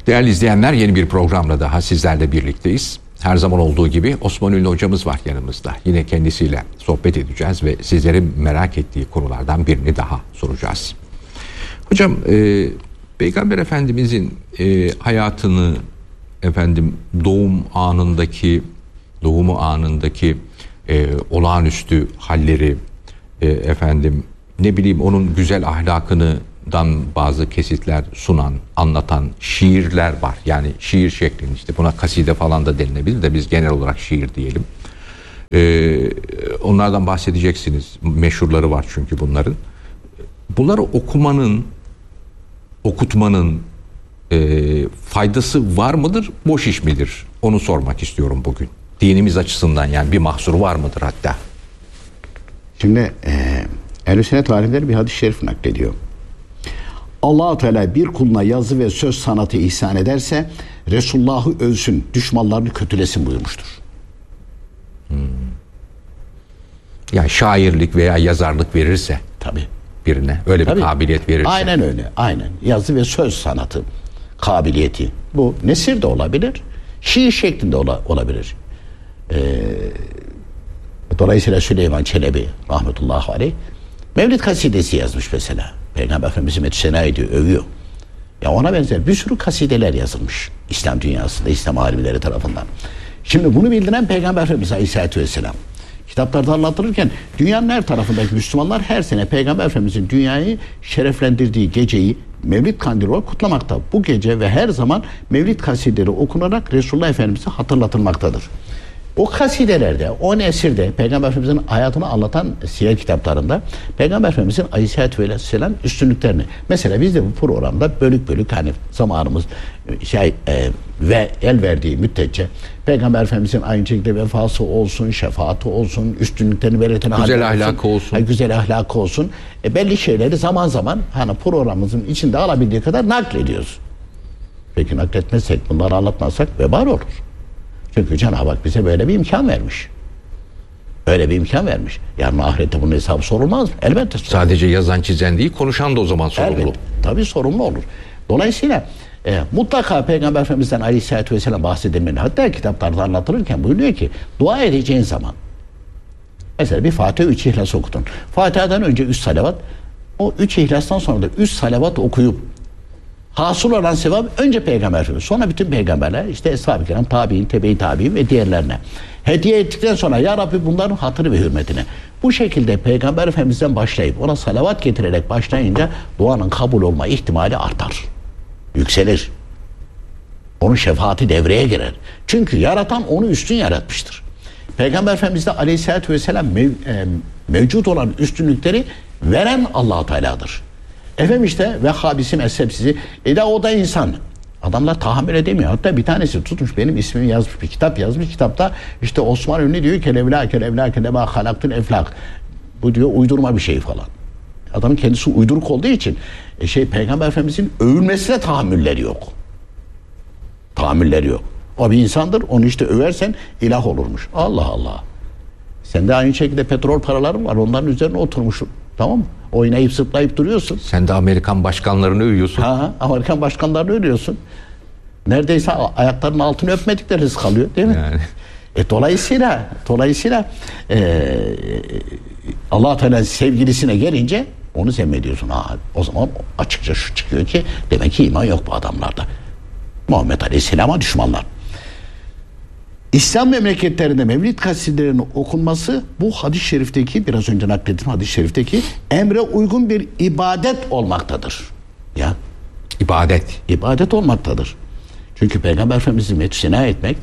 Değerli izleyenler, yeni bir programla daha sizlerle birlikteyiz. Her zaman olduğu gibi Osman Ünlü hocamız var yanımızda. Yine kendisiyle sohbet edeceğiz ve sizlerin merak ettiği konulardan birini daha soracağız. Hocam, Peygamber Efendimizin hayatını, doğumu anındaki olağanüstü halleri, onun güzel ahlakından bazı kesitler anlatan şiirler var. Yani şiir şeklinde, işte buna kaside falan da denilebilir de biz genel olarak şiir diyelim. Onlardan bahsedeceksiniz. Meşhurları var çünkü bunların. Bunları okutmanın faydası var mıdır, boş iş midir? Onu sormak istiyorum bugün. Dinimiz açısından yani bir mahsuru var mıdır hatta? Şimdi Ehl-i Sünnet alimleri bir hadis-i şerif naklediyor. Allah-u Teala bir kuluna yazı ve söz sanatı ihsan ederse Resulullah'ı övsün, düşmanlarını kötülesin buyurmuştur. Yani şairlik veya yazarlık verirse tabii birine öyle bir kabiliyet verirse. Aynen öyle. Aynen. Yazı ve söz sanatı kabiliyeti. Bu nesir de olabilir. Şiir şeklinde olabilir. Dolayısıyla Süleyman Çelebi rahmetullahi aleyh Mevlid kasidesi yazmış mesela. Peygamber Efendimiz'i methsena ediyor, övüyor. Ya ona benzer bir sürü kasideler yazılmış İslam dünyasında, İslam alimleri tarafından. Şimdi bunu bildiren Peygamber Efendimiz Aleyhisselatü Vesselam kitaplarda anlatılırken dünyanın her tarafındaki Müslümanlar her sene Peygamber Efendimiz'in dünyayı şereflendirdiği geceyi Mevlid Kandili olarak kutlamakta. Bu gece ve her zaman Mevlid kasideleri okunarak Resulullah Efendimiz'e hatırlatılmaktadır. O kasidelerde, o nesirde Peygamber Efendimiz'in hayatını anlatan siyer kitaplarında Peygamber Efendimiz'in Aleyhisselatü Vesselam üstünlüklerini, mesela biz de bu programda bölük bölük hani zamanımız ve el verdiği müddetçe Peygamber Efendimiz'in aynı şekilde vefası olsun, şefaati olsun, üstünlüklerini belirten güzel ahlakı olsun. Güzel ahlakı olsun. Belli şeyleri zaman zaman hani programımızın içinde alabildiği kadar naklediyoruz. Peki nakletmezsek, bunları anlatmazsak vebal olur. Çünkü Cenab-ı Hak bize böyle bir imkan vermiş. Öyle bir imkan vermiş. Yarın ahirette bunun hesabı sorulmaz mı? Elbette sorulur. Sadece yazan çizen değil, konuşan da o zaman sorumlu. Elbette. Tabii sorumlu olur. Dolayısıyla mutlaka Peygamber Efendimiz'den Aleyhisselatü Vesselam bahsedilmeli. Hatta kitaplarda anlatılırken buyuruyor ki dua edeceğin zaman mesela bir Fatiha 3 İhlas okutun. Fatiha'dan önce 3 salavat, o 3 İhlas'tan sonra da 3 salavat okuyup hasıl olan sevap önce Peygamber Efendimiz, sonra bütün peygamberler, işte Eshab-ı Kiram, tabi'in, tebe-i tabi'in ve diğerlerine hediye ettikten sonra ya Rabbi bunların hatırı ve hürmetine bu şekilde Peygamber Efendimiz'den başlayıp ona salavat getirerek başlayınca duanın kabul olma ihtimali artar. Yükselir. Onun şefaati devreye girer. Çünkü yaratan onu üstün yaratmıştır. Peygamber Efendimiz'de Aleyhisselatü Vesselam mevcut olan üstünlükleri veren Allah-u Teala'dır. Efendim işte Vehhabisi mezhepsizi o da insan. Adamlar tahammül edemiyor. Hatta bir tanesi tutmuş benim ismimi yazmış, bir kitap yazmış. Kitapta işte Osman Ünlü diyor ki levlâke lema halaktın eflak. Bu diyor uydurma bir şey falan. Adamın kendisi uyduruk olduğu için Peygamber Efendimizin övülmesine tahammülleri yok. Tahammülleri yok. O bir insandır. Onu işte översen ilah olurmuş. Allah Allah. Sen de aynı şekilde petrol paraların var. Onların üzerine oturmuşsun. Tamam mı? Oynayıp zıplayıp duruyorsun. Sen de Amerikan başkanlarını övüyorsun. Amerikan başkanlarını övüyorsun. Neredeyse ayaklarının altını öpmedikleri hız kalıyor değil mi? Yani. Dolayısıyla Allah Teala sevgilisine gelince onu zemmediyorsun. O zaman açıkça şu çıkıyor ki demek ki iman yok bu adamlarda. Muhammed Aleyhisselam'a düşmanlar. İslam memleketlerinde Mevlid kasidelerinin okunması bu hadis-i şerifteki, biraz önce naklettiğim hadis-i şerifteki emre uygun bir ibadet olmaktadır. Ya. İbadet olmaktadır. Çünkü Peygamber Efendimiz'i methsena etmek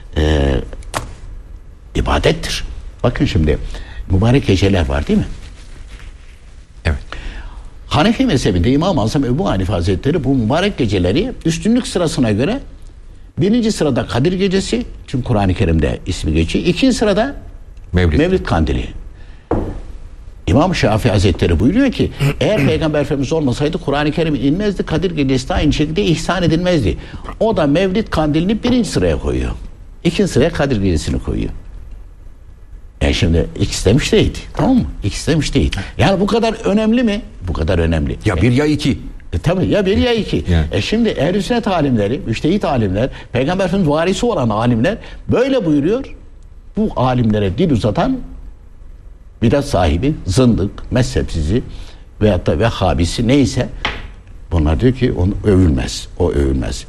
ibadettir. Bakın şimdi mübarek geceler var değil mi? Evet. Hanefi mezhebinde İmam-ı Azam Ebu Hanife Hazretleri bu mübarek geceleri üstünlük sırasına göre birinci sırada Kadir Gecesi, çünkü Kur'an-ı Kerim'de ismi geçiyor. İkinci sırada Mevlid Kandili. İmam Şafii Hazretleri buyuruyor ki eğer Peygamber Efendimiz olmasaydı Kur'an-ı Kerim inmezdi, Kadir Gecesi de aynı şekilde ihsan edilmezdi. O da Mevlid Kandilini birinci sıraya koyuyor. İkinci sıraya Kadir Gecesi'ni koyuyor. Şimdi ikisi de müştehit. Tamam mı? İkisi de müştehit. Yani bu kadar önemli mi? Bu kadar önemli. Ya bir ya iki. Tabii ya bir ya iki. Yani. Şimdi ehl-i sünnet alimleri, müştehit alimler, Peygamber Efendimiz varisi olan alimler böyle buyuruyor. Bu alimlere dil uzatan bidat sahibi, zındık, mezhepsizi veyahut da Vehhabisi neyse bunlar diyor ki onu övülmez. O övülmez.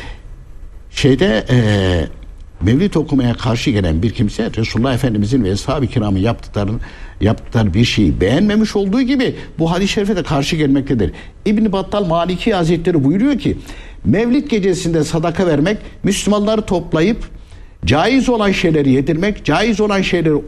Mevlid okumaya karşı gelen bir kimse Resulullah Efendimizin ve Ashab-ı Kiram'ın yaptıkları bir şeyi beğenmemiş olduğu gibi bu hadis-i şerife de karşı gelmektedir. İbn Battal Maliki Hazretleri buyuruyor ki Mevlid gecesinde sadaka vermek, Müslümanları toplayıp caiz olan şeyleri yedirmek, caiz olan şeyleri